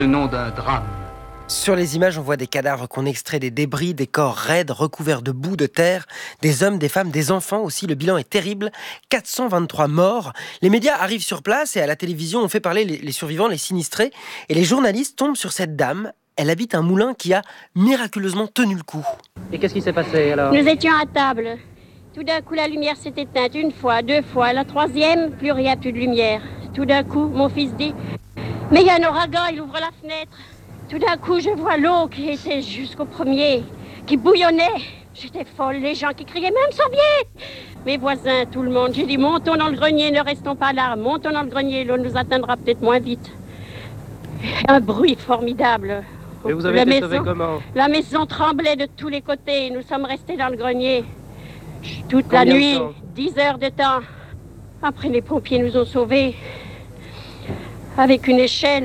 le nom d'un drame. Sur les images, on voit des cadavres qu'on extrait des débris, des corps raides recouverts de boue, de terre, des hommes, des femmes, des enfants aussi. Le bilan est terrible, 423 morts. Les médias arrivent sur place et à la télévision, on fait parler les survivants, les sinistrés. Et les journalistes tombent sur cette dame. Elle habite un moulin qui a miraculeusement tenu le coup. Et qu'est-ce qui s'est passé alors ? Nous étions à table. Tout d'un coup, la lumière s'est éteinte une fois, deux fois. La troisième, plus rien, plus de lumière. Tout d'un coup, mon fils dit « Mais il y a un ouragan, il ouvre la fenêtre !» Tout d'un coup, je vois l'eau qui était jusqu'au premier, qui bouillonnait. J'étais folle, les gens qui criaient « Même Sauvier !» Mes voisins, tout le monde. J'ai dit « Montons dans le grenier, ne restons pas là. Montons dans le grenier, l'eau nous atteindra peut-être moins vite. » Un bruit formidable. Et vous avez été sauvé comment ? La maison tremblait de tous les côtés. Nous sommes restés dans le grenier toute Combien la de nuit, temps ? 10 heures de temps. Après, les pompiers nous ont sauvés avec une échelle.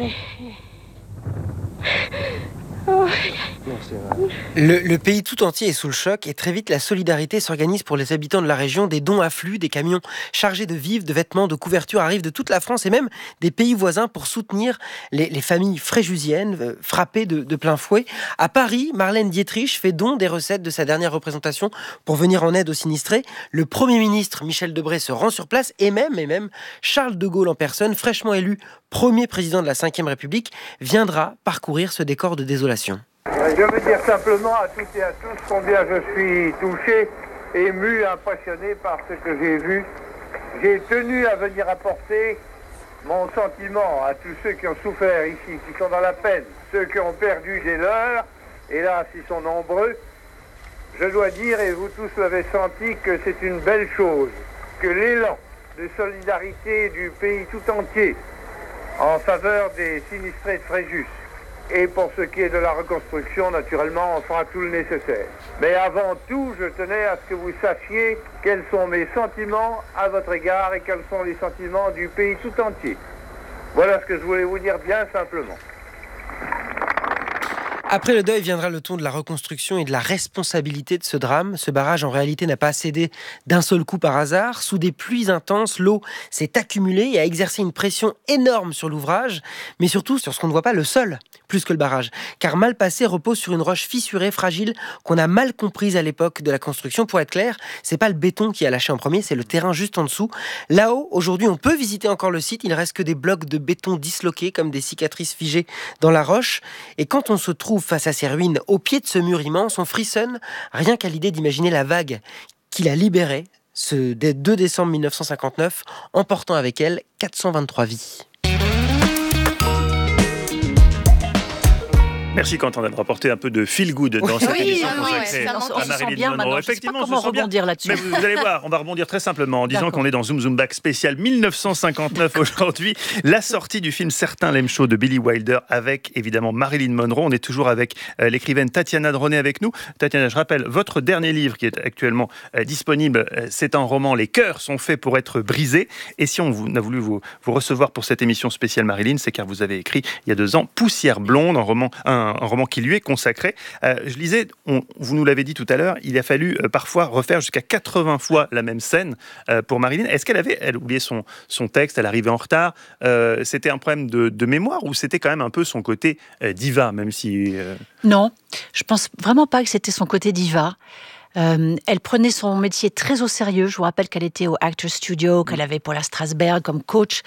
Oh. Non, c'est vrai. Le pays tout entier est sous le choc et très vite la solidarité s'organise pour les habitants de la région. Des dons affluent, des camions chargés de vivres, de vêtements, de couvertures arrivent de toute la France et même des pays voisins pour soutenir les familles fréjusiennes frappées de plein fouet. À Paris, Marlène Dietrich fait don des recettes de sa dernière représentation pour venir en aide aux sinistrés. Le Premier ministre Michel Debré se rend sur place et même Charles de Gaulle en personne, fraîchement élu premier président de la Ve République, viendra parcourir ce décor de désolation. Je veux dire simplement à toutes et à tous combien je suis touché, ému, impressionné par ce que j'ai vu. J'ai tenu à venir apporter mon sentiment à tous ceux qui ont souffert ici, qui sont dans la peine, ceux qui ont perdu des leurs, hélas ils sont nombreux. Je dois dire, et vous tous l'avez senti, que c'est une belle chose, que l'élan de solidarité du pays tout entier en faveur des sinistrés de Fréjus. Et pour ce qui est de la reconstruction, naturellement, on fera tout le nécessaire. Mais avant tout, je tenais à ce que vous sachiez quels sont mes sentiments à votre égard et quels sont les sentiments du pays tout entier. Voilà ce que je voulais vous dire bien simplement. Après le deuil viendra le ton de la reconstruction et de la responsabilité de ce drame. Ce barrage, en réalité, n'a pas cédé d'un seul coup par hasard. Sous des pluies intenses, l'eau s'est accumulée et a exercé une pression énorme sur l'ouvrage, mais surtout sur ce qu'on ne voit pas, le sol, plus que le barrage. Car Malpasset repose sur une roche fissurée, fragile, qu'on a mal comprise à l'époque de la construction. Pour être clair, c'est pas le béton qui a lâché en premier, c'est le terrain juste en dessous. Là-haut, aujourd'hui, on peut visiter encore le site. Il ne reste que des blocs de béton disloqués, comme des cicatrices figées dans la roche. Et quand on se trouve face à ces ruines, au pied de ce mur immense, on frissonne rien qu'à l'idée d'imaginer la vague qu'il a libérée ce 2 décembre 1959, emportant avec elle 423 vies. Merci Quentin d'avoir apporté un peu de feel good dans cette émission consacrée à Marilyn Monroe. Effectivement, on se sent bien. Rebondir là-dessus. Mais vous allez voir, on va rebondir très simplement en disant qu'on est dans Zoom Zoom Back spécial 1959 aujourd'hui. La sortie du film Certains l'aiment chaud de Billy Wilder avec évidemment Marilyn Monroe. On est toujours avec l'écrivaine Tatiana Droney avec nous. Tatiana, je rappelle, votre dernier livre qui est actuellement disponible, c'est un roman Les cœurs sont faits pour être brisés. Et si on a voulu vous recevoir pour cette émission spéciale Marilyn, c'est car vous avez écrit il y a 2 ans Poussière blonde, un roman qui lui est consacré. Je lisais, vous nous l'avez dit tout à l'heure, il a fallu parfois refaire jusqu'à 80 fois la même scène pour Marilyn. Est-ce qu'elle avait oublié son texte, elle arrivait en retard, c'était un problème de mémoire ou c'était quand même un peu son côté diva, même si... Non, je pense vraiment pas que c'était son côté diva. Elle prenait son métier très au sérieux. Je vous rappelle qu'elle était au Actors Studio, qu'elle avait Paula Strasberg comme coach.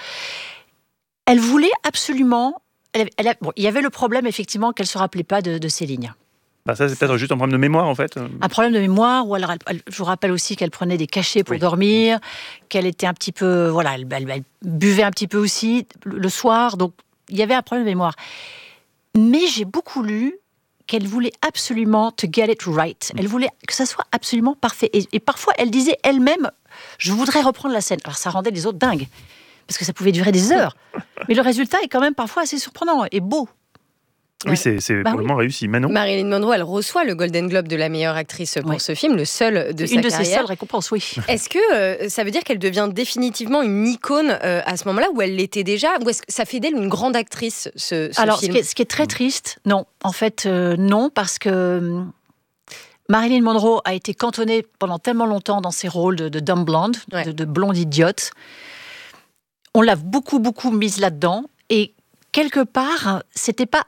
Elle voulait absolument... il y avait le problème, effectivement, qu'elle ne se rappelait pas de ses lignes. Bah ça, c'est peut-être juste un problème de mémoire, en fait. Un problème de mémoire, ou alors, je vous rappelle aussi qu'elle prenait des cachets pour dormir, qu'elle était un petit peu... Voilà, elle buvait un petit peu aussi le soir, donc il y avait un problème de mémoire. Mais j'ai beaucoup lu qu'elle voulait absolument to get it right. Elle voulait que ça soit absolument parfait. Et parfois, elle disait elle-même, je voudrais reprendre la scène. Alors, ça rendait les autres dingues. Parce que ça pouvait durer des heures. Mais le résultat est quand même parfois assez surprenant et beau. Oui, c'est vraiment réussi. Manon ? Marilyn Monroe, elle reçoit le Golden Globe de la meilleure actrice pour ce film, le seul de sa carrière. Une de ses seules récompenses, oui. Est-ce que ça veut dire qu'elle devient définitivement une icône à ce moment-là, ou elle l'était déjà, ou est-ce que ça fait d'elle une grande actrice, ce Alors, film ? ce qui est très triste, non. En fait, non, parce que... Marilyn Monroe a été cantonnée pendant tellement longtemps dans ses rôles de dumb blonde, de blonde idiote. On l'a beaucoup mise là-dedans. Et quelque part, c'était pas